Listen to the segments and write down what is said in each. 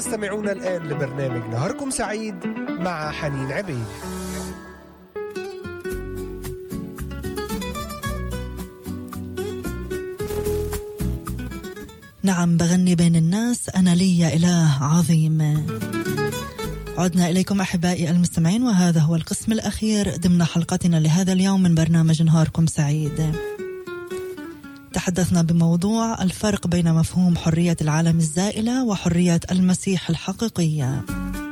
تستمعون الآن لبرنامج نهاركم سعيد مع حنين عبيد. نعم، بغني بين الناس أنا لي إله عظيم. عدنا إليكم أحبائي المستمعين، وهذا هو القسم الأخير ضمن حلقتنا لهذا اليوم من برنامج نهاركم سعيد. تحدثنا بموضوع الفرق بين مفهوم حرية العالم الزائلة وحرية المسيح الحقيقية.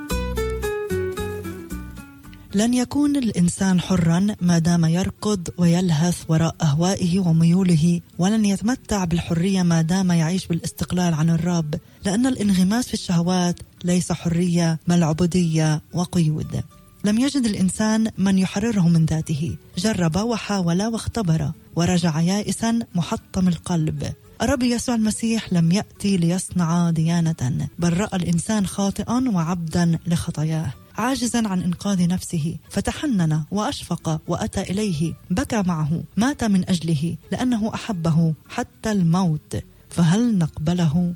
لن يكون الإنسان حراً ما دام يركض ويلهث وراء أهوائه وميوله، ولن يتمتع بالحرية ما دام يعيش بالاستقلال عن الرب، لأن الانغماس في الشهوات ليس حرية بل عبودية وقيود. لم يجد الإنسان من يحرره من ذاته، جرب وحاول واختبر ورجع يائساً محطم القلب. الرب يسوع المسيح لم يأتي ليصنع ديانة، بل رأى الإنسان خاطئاً وعبداً لخطاياه عاجزاً عن إنقاذ نفسه، فتحنن وأشفق وأتى إليه، بكى معه، مات من أجله لأنه أحبه حتى الموت. فهل نقبله؟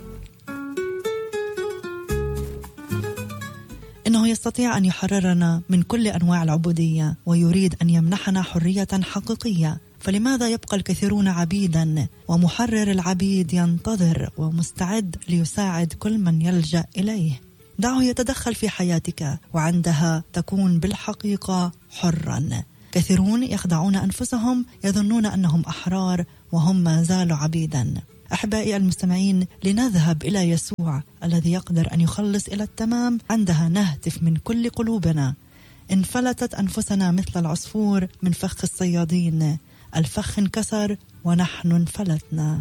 إنه يستطيع أن يحررنا من كل أنواع العبودية ويريد أن يمنحنا حرية حقيقية. فلماذا يبقى الكثيرون عبيداً ومحرر العبيد ينتظر ومستعد ليساعد كل من يلجأ إليه؟ دعه يتدخل في حياتك، وعندها تكون بالحقيقة حراً. كثيرون يخدعون أنفسهم، يظنون أنهم أحرار وهم ما زالوا عبيداً. أحبائي المستمعين، لنذهب إلى يسوع الذي يقدر أن يخلص إلى التمام. عندها نهتف من كل قلوبنا: انفلتت أنفسنا مثل العصفور من فخ الصيادين، الفخ انكسر ونحن انفلتنا.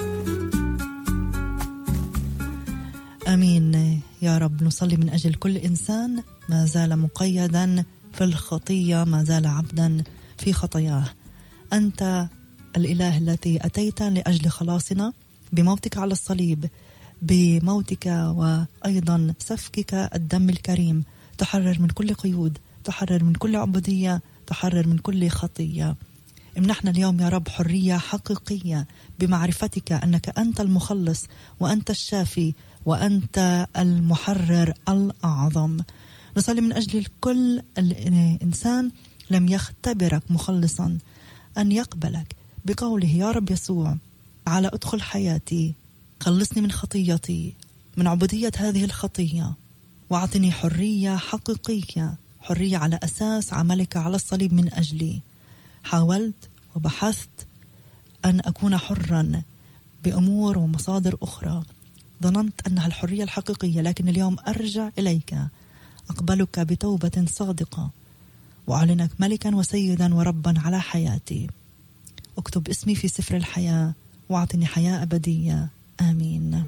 آمين يا رب. نصلي من أجل كل إنسان ما زال مقيدا في الخطية، ما زال عبدا في خطاياه. أنت الإله الذي أتيت لأجل خلاصنا بموتك على الصليب، بموتك وأيضا سفكك الدم الكريم، تحرر من كل قيود، تحرر من كل عبودية، تحرر من كل خطية. امنحنا اليوم يا رب حرية حقيقية بمعرفتك أنك أنت المخلص وأنت الشافي وأنت المحرر الأعظم. نصلي من أجل كل الإنسان لم يختبرك مخلصا أن يقبلك بقوله: يا رب يسوع، على أدخل حياتي، خلصني من خطيتي، من عبودية هذه الخطية، وأعطني حرية حقيقية، حرية على أساس عملك على الصليب من أجلي. حاولت وبحثت أن أكون حرا بأمور ومصادر أخرى، ظننت أنها الحرية الحقيقية، لكن اليوم أرجع إليك، أقبلك بتوبة صادقة وأعلنك ملكا وسيدا وربا على حياتي. اكتب اسمي في سفر الحياة واعطني حياة أبدية. آمين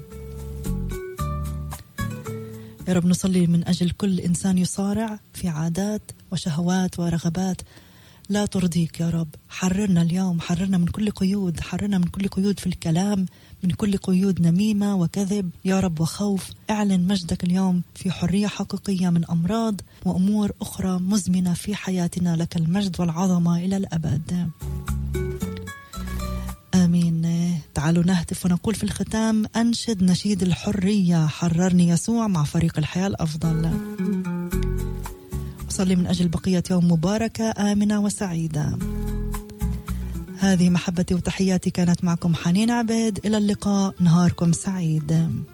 يا رب. نصلي من أجل كل إنسان يصارع في عادات وشهوات ورغبات لا ترضيك يا رب. حررنا اليوم، حررنا من كل قيود، حررنا من كل قيود في الكلام، من كل قيود نميمة وكذب يا رب وخوف. اعلن مجدك اليوم في حرية حقيقية من أمراض وأمور أخرى مزمنة في حياتنا. لك المجد والعظمة إلى الأبد. آمين. تعالوا نهتف ونقول في الختام: أنشد نشيد الحرية، حررني يسوع، مع فريق الحياة الأفضل. أصلي من أجل بقية يوم مباركة آمنة وسعيدة. هذه محبتي وتحياتي، كانت معكم حنين عبيد. إلى اللقاء، نهاركم سعيد.